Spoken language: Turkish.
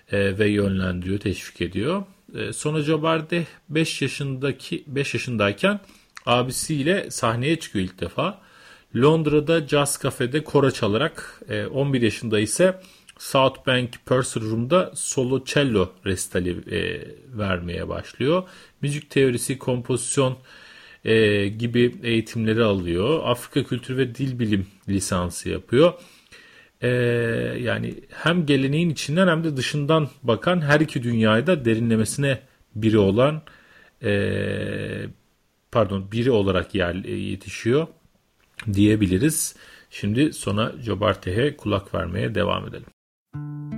ve yönlendiriyor, teşvik ediyor. Sonra Jobardeh 5 yaşındayken abisiyle sahneye çıkıyor ilk defa. Londra'da Jazz Cafe'de kora çalarak 11 yaşında ise South Bank Purser Room'da solo cello resitali vermeye başlıyor. Müzik teorisi, kompozisyon gibi eğitimleri alıyor. Afrika Kültürü ve Dil Bilim lisansı yapıyor. Yani hem geleneğin içinden hem de dışından bakan her iki dünyayı da derinlemesine biri olan biri olarak yetişiyor diyebiliriz. Şimdi sona Jobardeh'e kulak vermeye devam edelim.